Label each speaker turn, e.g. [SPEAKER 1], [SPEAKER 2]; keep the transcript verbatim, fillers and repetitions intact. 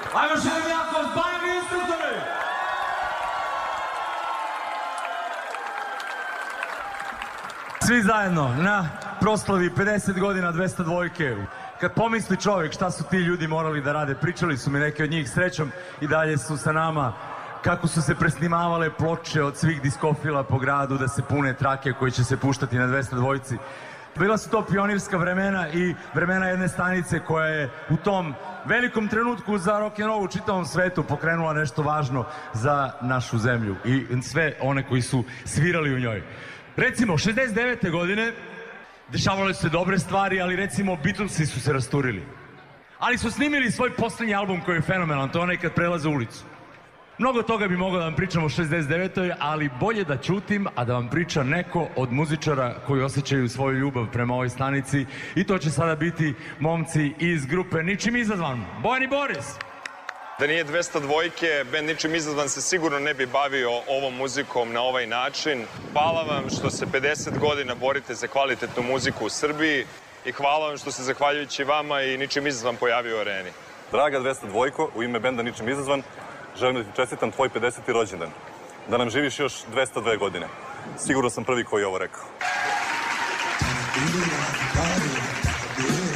[SPEAKER 1] Ajmo še nam jako, zbajni instruktori! Svi zajedno na proslavi pedeset godina dvesta dvojke. Kad pomisli čovjek šta su ti ljudi morali da rade, pričali su mi neki od njih, srećom i dalje su sa nama, kako su se presnimavale ploče od svih diskofila po gradu, da se pune trake koji će se puštati na dvesta dvojci. Bila su to pionirska vremena i vremena jedne stanice koja je u tom velikom trenutku za rock'n'roll u čitavom svetu pokrenula nešto važno za našu zemlju i sve one koji su svirali u njoj. Recimo, šezdeset devete godine dešavale su se dobre stvari, ali recimo Beatlesi su se rasturili. Ali su snimili svoj poslednji album koji je fenomenalan, to je onaj Kad prelaze ulicu. Mnogo toga bi mogao da vam pričam o šezdeset devetoj ali bolje da ćutim, a da vam priča neko od muzičara koji osjećaju svoju ljubav prema ovoj stanici i to će sada biti momci iz grupe Ničim izazvan. Bojan i Boris!
[SPEAKER 2] Da nije dvesta dvojke, bend Ničim izazvan se sigurno ne bi bavio ovom muzikom na ovaj način. Hvala vam što se pedeset godina borite za kvalitetnu muziku u Srbiji i hvala vam što se zahvaljujući vama i Ničim izazvan pojavio u areni.
[SPEAKER 3] Draga dvesta dvojko, u ime benda Ničim izazvan, želim da ti čestitam tvoj pedeseti rođendan. Da nam živiš još dvesta dve godine. Sigurno sam prvi koji je ovo rekao.